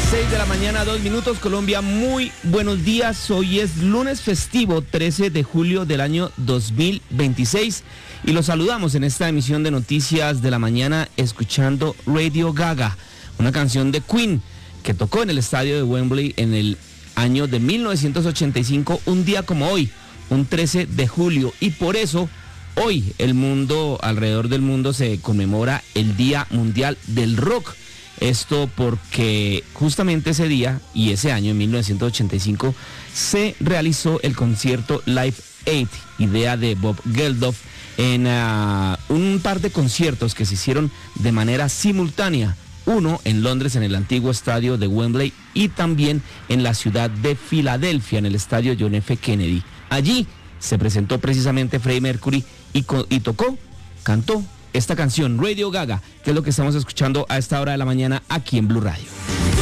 6 de la mañana, 2 minutos, Colombia, muy buenos días. Hoy es lunes festivo, 13 de julio del año 2026 y los saludamos en esta emisión de Noticias de la Mañana escuchando Radio Gaga, una canción de Queen que tocó en el estadio de Wembley en el año de 1985, un día como hoy, un 13 de julio, y por eso hoy el mundo, alrededor del mundo, se conmemora el Día Mundial del Rock. Esto porque justamente ese día y ese año, en 1985, se realizó el concierto Live Aid, idea de Bob Geldof, en un par de conciertos que se hicieron de manera simultánea. Uno en Londres, en el antiguo estadio de Wembley, y también en la ciudad de Filadelfia, en el estadio John F. Kennedy. Allí se presentó precisamente Freddie Mercury y cantó esta canción, Radio Gaga, que es lo que estamos escuchando a esta hora de la mañana aquí en Blue Radio.